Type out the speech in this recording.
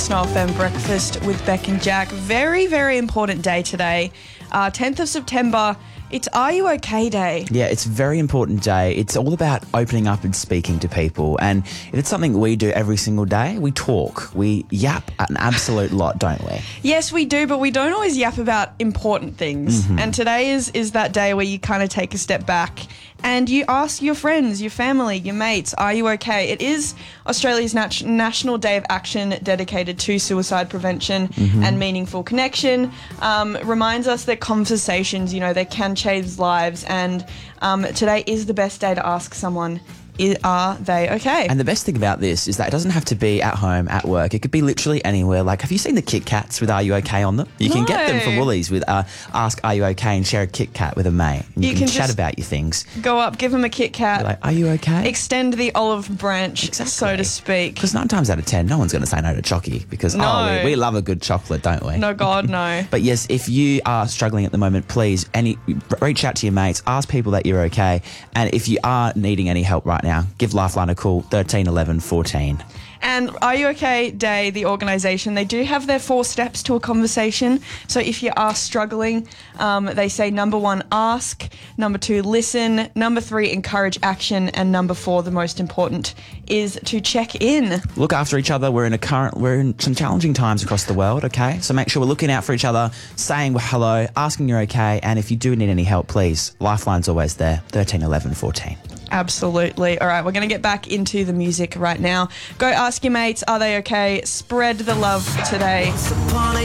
Snow FM Breakfast with Beck and Jack. Very, very important day today. 10th of September. It's Are You OK Day. Yeah, it's a very important day. It's all about opening up and speaking to people. And it's something we do every single day. We talk. We yap an absolute lot, don't we? Yes, we do, but we don't always yap about important things. Mm-hmm. And today is that day where you kind of take a step back and you ask your friends, your family, your mates, are you okay? It is Australia's National Day of Action dedicated to suicide prevention and meaningful connection. Reminds us that conversations, they can change lives, and today is the best day to ask someone, are they okay? And the best thing about this is that it doesn't have to be at home, at work. It could be literally anywhere. Like, have you seen the Kit Kats with Are You OK on them? You can get them from Woolies with Ask Are You OK and share a Kit Kat with a mate. And you can chat about your things. Go up, give them a Kit Kat. Be like, are you okay? Extend the olive branch, so to speak. Because 9 times out of 10, no one's going to say no to chocky because we love a good chocolate, don't we? No, God, no. But yes, if you are struggling at the moment, please reach out to your mates, ask people that you're okay. And if you are needing any help right now, give Lifeline a call, 13 11 14. And Are You OK Day, the organisation, they do have their 4 steps to a conversation. So if you are struggling, they say number 1, ask, number 2, listen, number 3, encourage action, and number 4, the most important, is to check in. Look after each other. We're in some challenging times across the world, okay? So make sure we're looking out for each other, saying hello, asking you're okay, and if you do need any help, please, Lifeline's always there, 13 11 14. Absolutely. All right, we're going to get back into the music right now. Go ask your mates, are they okay? Spread the love today.